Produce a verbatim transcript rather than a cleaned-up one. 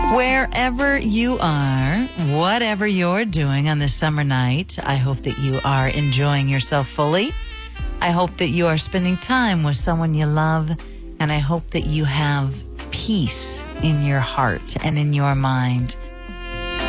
Wherever you are, whatever you're doing on this summer night, I hope that you are enjoying yourself fully. I hope that you are spending time with someone you love, and I hope that you have peace in your heart and in your mind.